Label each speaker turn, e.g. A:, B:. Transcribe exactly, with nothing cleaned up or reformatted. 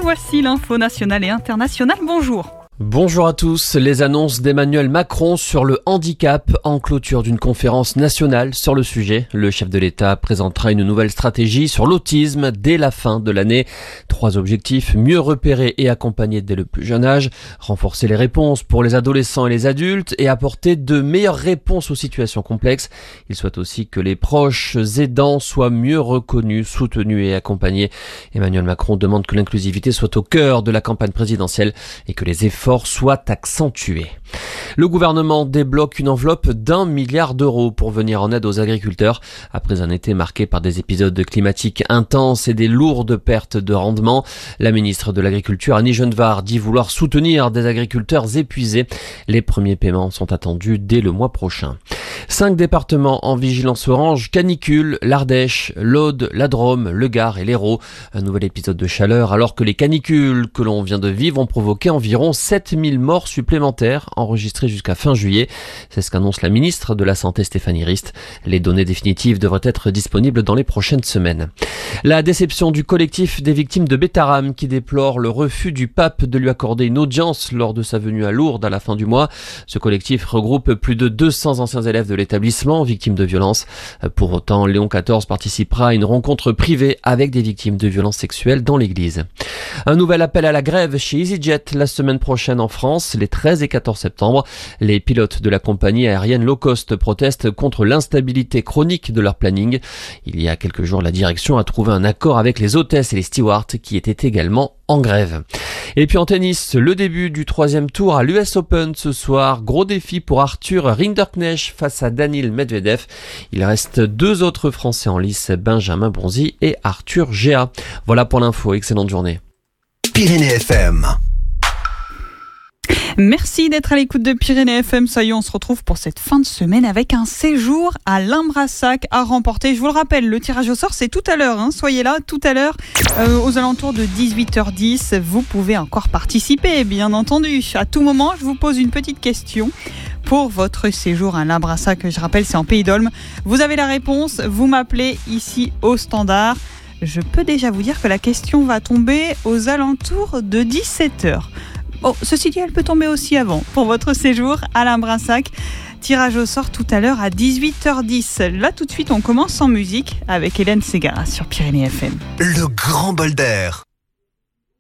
A: voici l'info nationale et internationale. Bonjour.
B: Bonjour à tous. Les annonces d'Emmanuel Macron sur le handicap en clôture d'une conférence nationale sur le sujet. Le chef de l'État présentera une nouvelle stratégie sur l'autisme dès la fin de l'année. Trois objectifs: mieux repérer et accompagner dès le plus jeune âge, renforcer les réponses pour les adolescents et les adultes et apporter de meilleures réponses aux situations complexes. Il souhaite aussi que les proches aidants soient mieux reconnus, soutenus et accompagnés. Emmanuel Macron demande que l'inclusivité soit au cœur de la campagne présidentielle et que les efforts soit accentué. Le gouvernement débloque une enveloppe d'un milliard d'euros pour venir en aide aux agriculteurs. Après un été marqué par des épisodes climatiques intenses et des lourdes pertes de rendement, la ministre de l'Agriculture, Annie Genevard, dit vouloir soutenir des agriculteurs épuisés. Les premiers paiements sont attendus dès le mois prochain. Cinq départements en vigilance orange canicule: l'Ardèche, l'Aude, la Drôme, le Gard et l'Hérault. Un nouvel épisode de chaleur alors que les canicules que l'on vient de vivre ont provoqué environ sept mille morts supplémentaires enregistrées jusqu'à fin juillet. C'est ce qu'annonce la ministre de la Santé, Stéphanie Rist. Les données définitives devraient être disponibles dans les prochaines semaines. La déception du collectif des victimes de Bétarame qui déplore le refus du pape de lui accorder une audience lors de sa venue à Lourdes à la fin du mois. Ce collectif regroupe plus de deux cents anciens élèves de l'établissement victimes de violences. Pour autant, Léon quatorze participera à une rencontre privée avec des victimes de violences sexuelles dans l'église. Un nouvel appel à la grève chez EasyJet la semaine prochaine en France, les treize et quatorze septembre. Les pilotes de la compagnie aérienne low cost protestent contre l'instabilité chronique de leur planning. Il y a quelques jours, la direction a trouvé un accord avec les hôtesses et les stewards qui étaient également en grève. Et puis en tennis, le début du troisième tour à l'U S Open ce soir. Gros défi pour Arthur Rinderknecht face à Daniil Medvedev. Il reste deux autres Français en lice, Benjamin Bonzi et Arthur Géa. Voilà pour l'info, excellente journée.
C: Pyrénées F M.
A: Merci d'être à l'écoute de Pyrénées F M. Ça y est, on se retrouve pour cette fin de semaine avec un séjour à Limbrassac à remporter. Je vous le rappelle, le tirage au sort, c'est tout à l'heure. Hein. Soyez là tout à l'heure euh, aux alentours de dix-huit heures dix. Vous pouvez encore participer, bien entendu. À tout moment, je vous pose une petite question pour votre séjour à Limbrassac. Je rappelle, c'est en Pays d'Olme. Vous avez la réponse, vous m'appelez ici au standard. Je peux déjà vous dire que la question va tomber aux alentours de dix-sept heures. Bon, ceci dit, elle peut tomber aussi avant pour votre séjour à Limbrassac. Tirage au sort tout à l'heure à dix-huit heures dix. Là, tout de suite, on commence en musique avec Hélène Ségara sur Pyrénées F M.
C: Le grand bol d'air.